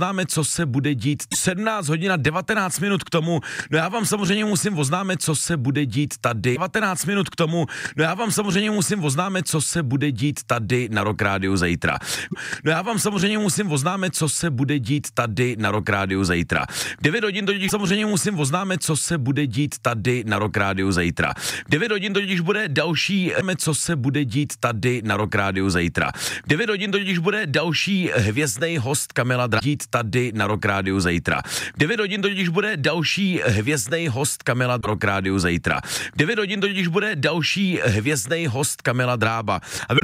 oznámit, co se bude dít 17 hodin a 19 minut k tomu. No já vám samozřejmě musím oznámit, co se bude dít tady 19 minut k tomu. No já vám samozřejmě musím oznámit, co se bude dít tady na Rock Rádiu zítra. No já vám samozřejmě musím oznámit, co se bude dít tady na Rock Rádiu zítra. 9 hodin totiž samozřejmě musím oznámit, co se bude dít tady na Rock Rádiu zítra. 9 hodin totiž bude další, co se bude dít tady na Rock Rádiu zítra. 9 hodin totiž bude další hvězdný host Kamila dít tady na Rock Rádiu zítra. 9 hodin totiž bude další hvězdný host Kamila Rock Rádiu zítra. 9 hodin totiž bude další hvězdný host Kamila Drába.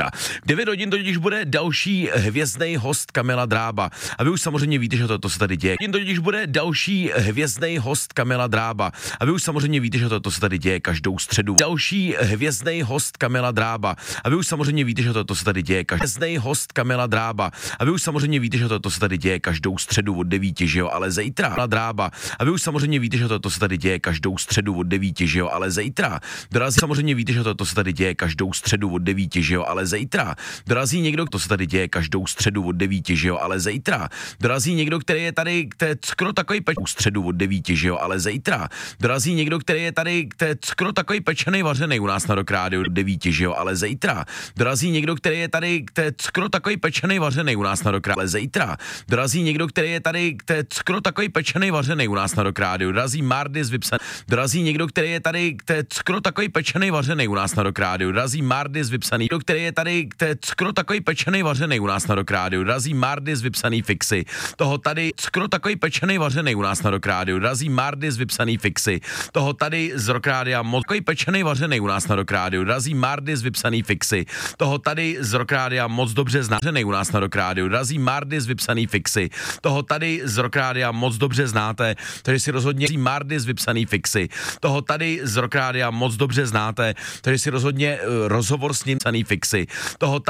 9 hodin totiž bude další hvězdný host Kamila Drába. A vy už samozřejmě víte, že to se tady děje. Totiž bude další hvězdný host Kamila Drába. A vy už samozřejmě víte, že to se tady děje každou středu. Další hvězdný host Kamila Drába. A vy už samozřejmě víte, že to se tady děje hvězdný host Kamila Drába. A vy už samozřejmě víte, že to se tady děje každou středu od 9, že jo, ale zítra Drába. A vy už samozřejmě víte, že to se tady děje každou středu od 9, že jo, ale zítra. Dorazí samozřejmě víte, že to se tady děje každou středu od 9, že jo, ale zítra. Dorazí někdo, to se tady děje každou středu od 9, že jo, ale zítra. Dorazí někdo, který je tady, skoro takový středu od 9, že jo, ale zítra. Dorazí někdo, který je tady, skoro takový pečený vařený u nás na Rock Rádiu 9, že jo, ale zítra. Dorazí někdo, který je tady, skoro takový pečený vařený u nás na Rock Rádiu, ale zítra. Dorazí někdo, který je tady, skoro takový pečený vařený u nás na Rock Rádiu. Dorazí Mardis vypsaný. Dorazí někdo, který je tady, skoro takový pečený vařený u nás na Rock Rádiu. Dorazí Mardis vypsaný. Někdo, který je tady, skoro takový pečený vařený u nás na Rock Rádiu. Dorazí Mardis vypsaný fixy. Toho tady skoro takový pečený vařený u nás na Rock Rádiu. Dorazí Mardis vypsaný fixy. Toho tady z Rock Rádia moc takový pečený vařený u nás na Rock Rádiu. Dorazí Mardis vypsaný fixy. Toho tady z Rock Rádia moc dobře znáte u nás na Rock Rádiu. Dorazí Mardis vypsaný fixy. Toho tady z Rock Rádia moc dobře znáte, takže si rozhodně Mardis vypsaný fixy. Toho tady z Rock Rádia moc dobře znáte, takže si rozhodně rozhovor s ním psaný fixy. Toho